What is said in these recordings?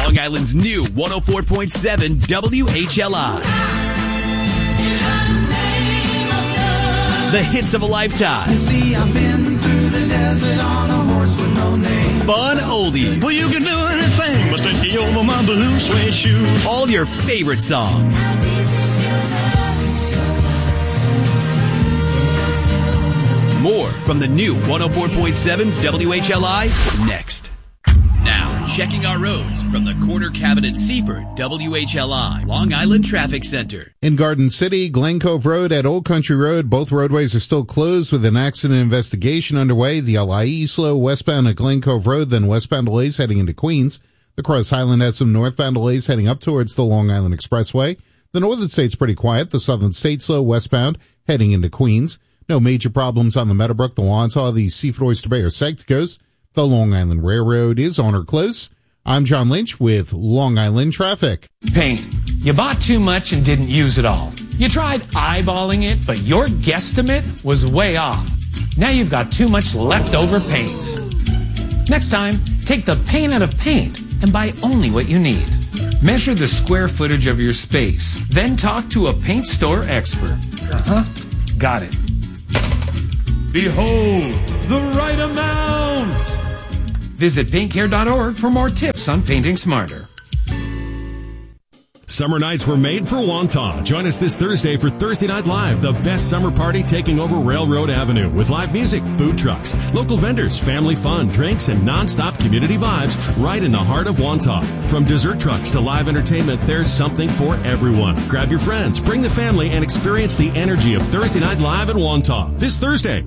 Long Island's new 104.7 WHLI. The hits of a lifetime. You see, I've been through the desert on a horse with no name. Fun oldies. Well, you can do anything but take me over my blue suede shoe. All your favorite songs. More from the new 104.7 WHLI next. Now, checking our roads from the Corner Cabinet Seaford WHLI Long Island Traffic Center. In Garden City, Glen Cove Road at Old Country Road, both roadways are still closed with an accident investigation underway. The LIE slow westbound at Glen Cove Road, then westbound delays heading into Queens. The Cross Island has some northbound delays heading up towards the Long Island Expressway. The Northern State's pretty quiet. The Southern State slow westbound heading into Queens. No major problems on the Meadowbrook, the Wausau, the Seaford Oyster Bay, or Secticos. The Long Island Railroad is on or close. I'm John Lynch with Long Island Traffic. Paint. You bought too much and didn't use it all. You tried eyeballing it, but your guesstimate was way off. Now you've got too much leftover paint. Next time, take the paint out of paint and buy only what you need. Measure the square footage of your space. Then talk to a paint store expert. Got it. Behold, the right amount. Visit paintcare.org for more tips on painting smarter. Summer nights were made for Wantagh. Join us this Thursday for Thursday Night Live, the best summer party taking over Railroad Avenue with live music, food trucks, local vendors, family fun, drinks, and nonstop community vibes right in the heart of Wantagh. From dessert trucks to live entertainment, there's something for everyone. Grab your friends, bring the family, and experience the energy of Thursday Night Live in Wantagh this Thursday.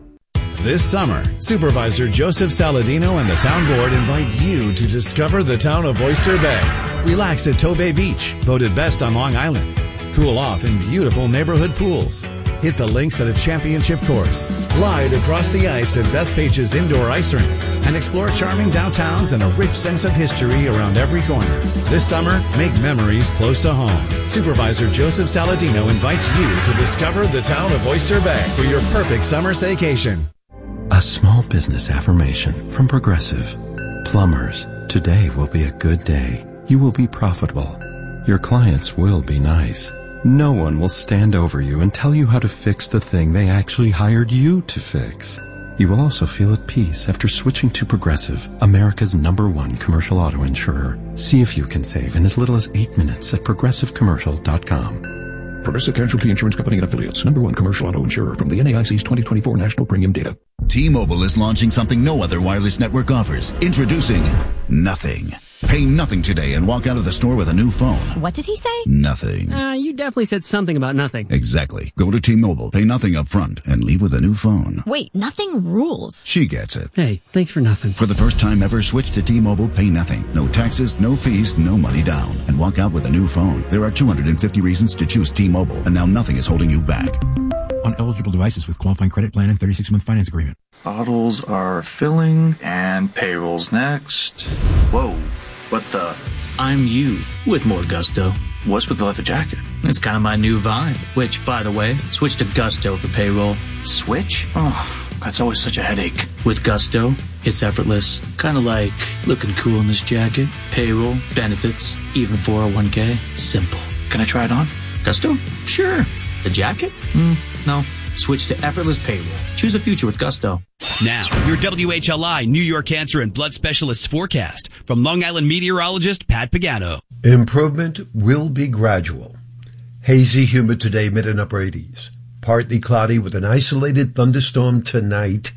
This summer, Supervisor Joseph Saladino and the town board invite you to discover the town of Oyster Bay. Relax at Tobay Beach, voted best on Long Island. Cool off in beautiful neighborhood pools. Hit the links at a championship course. Glide across the ice at Bethpage's indoor ice rink. And explore charming downtowns and a rich sense of history around every corner. This summer, make memories close to home. Supervisor Joseph Saladino invites you to discover the town of Oyster Bay for your perfect summer staycation. A small business affirmation from Progressive. Plumbers, today will be a good day. You will be profitable. Your clients will be nice. No one will stand over you and tell you how to fix the thing they actually hired you to fix. You will also feel at peace after switching to Progressive, America's #1 commercial auto insurer. See if you can save in as little as 8 minutes at progressivecommercial.com. Progressive Casualty Insurance Company and Affiliates. #1 commercial auto insurer from the NAIC's 2024 National Premium Data. T-Mobile is launching something no other wireless network offers. Introducing Nothing. Pay nothing today and walk out of the store with a new phone. What did he say? Nothing. You definitely said something about nothing. Exactly. Go to T-Mobile, pay nothing up front, and leave with a new phone. Wait, nothing rules. She gets it. Hey, thanks for nothing. For the first time ever, switch to T-Mobile, pay nothing. No taxes, no fees, no money down. And walk out with a new phone. There are 250 reasons to choose T-Mobile, and now nothing is holding you back. On eligible devices with qualifying credit plan and 36-month finance agreement. Bottles are filling, and payroll's next. Whoa, what the? I'm you, with more gusto. What's with the leather jacket? It's kind of my new vibe. Which, by the way, switch to Gusto for payroll. Switch? Oh, that's always such a headache. With Gusto, it's effortless. Kind of like looking cool in this jacket. Payroll, benefits, even 401k. Simple. Can I try it on? Gusto? Sure. The jacket? No. Switch to effortless payroll. Choose a future with Gusto. Now, your WHLI New York Cancer and Blood Specialists forecast from Long Island meteorologist Pat Pagano. Improvement will be gradual. Hazy, humid today, mid and upper 80s. Partly cloudy with an isolated thunderstorm tonight,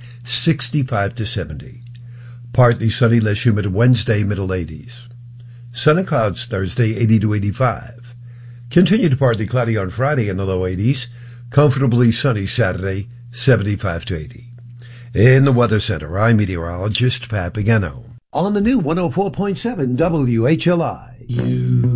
65 to 70. Partly sunny, less humid Wednesday, middle 80s. Sun and clouds Thursday, 80 to 85. Continue to partly cloudy on Friday in the low 80s. Comfortably sunny Saturday, 75 to 80. In the Weather Center, I'm meteorologist Pat Pagano. On the new 104.7 WHLI.